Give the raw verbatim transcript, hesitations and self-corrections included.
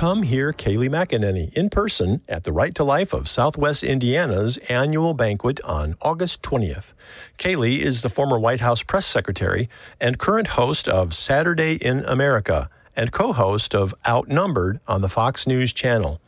Come hear Kayleigh McEnany in person at the Right to Life of Southwest Indiana's annual banquet on August twentieth. Kayleigh is the former White House press secretary and current host of Saturday in America and co-host of Outnumbered on the Fox News Channel.